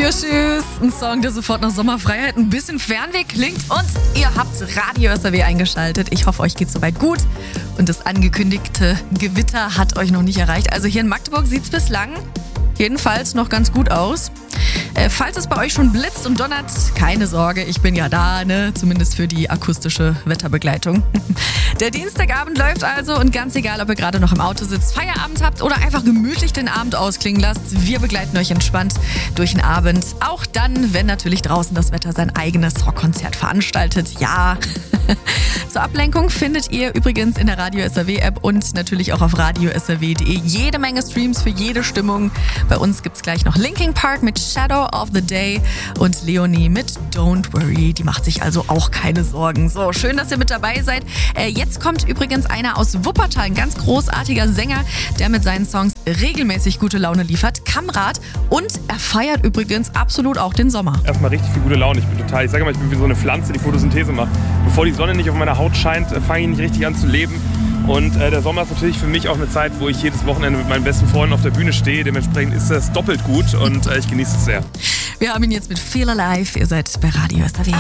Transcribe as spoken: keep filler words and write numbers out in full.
Pure Shoes, ein Song, der sofort nach Sommerfreiheit ein bisschen Fernweh klingt und ihr habt Radio S R W eingeschaltet. Ich hoffe, euch geht's soweit gut und das angekündigte Gewitter hat euch noch nicht erreicht. Also hier in Magdeburg sieht's bislang jedenfalls noch ganz gut aus. Äh, falls es bei euch schon blitzt und donnert, keine Sorge, ich bin ja da, ne? Zumindest für die akustische Wetterbegleitung. Der Dienstagabend läuft also und ganz egal, ob ihr gerade noch im Auto sitzt, Feierabend habt oder einfach gemütlich den Abend ausklingen lasst, wir begleiten euch entspannt durch den Abend. Auch dann, wenn natürlich draußen das Wetter sein eigenes Rockkonzert veranstaltet. Ja. Zur Ablenkung findet ihr übrigens in der Radio S R W App und natürlich auch auf radio s r w punkt d e jede Menge Streams für jede Stimmung. Bei uns gibt's gleich noch Linkin Park mit Shadow of the Day und Leonie mit Don't Worry. Die macht sich also auch keine Sorgen. So, schön, dass ihr mit dabei seid. Äh, jetzt kommt übrigens einer aus Wuppertal, ein ganz großartiger Sänger, der mit seinen Songs regelmäßig gute Laune liefert. Kamrat, und er feiert übrigens absolut auch den Sommer. Erstmal richtig viel gute Laune. Ich bin total, ich sage mal, ich bin wie so eine Pflanze, die Photosynthese macht. Bevor die Sonne nicht auf meiner Haut scheint, fange ich nicht richtig an zu leben. Und äh, der Sommer ist natürlich für mich auch eine Zeit, wo ich jedes Wochenende mit meinen besten Freunden auf der Bühne stehe. Dementsprechend ist das doppelt gut und äh, ich genieße es sehr. Wir haben ihn jetzt mit Feel Alive. Ihr seid bei Radio S R W.